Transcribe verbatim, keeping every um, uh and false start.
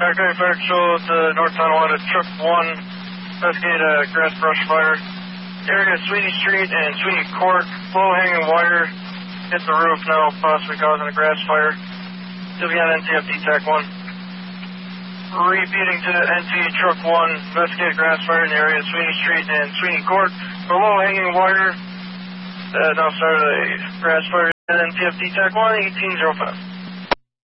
Backcountry Fire Patrol at the North Tonawanda Truck one. Investigate a grass brush fire. Area Sweeney Street and Sweeney Court. Low hanging wire. Hit the roof now, possibly causing a grass fire. Still be on N T F D Tech one. Repeating to N T Truck one. Investigate a grass fire in the area Sweeney Street and Sweeney Court. For low hanging wire. Uh, now started a grass fire in N T F D Tech one, eighteen oh five.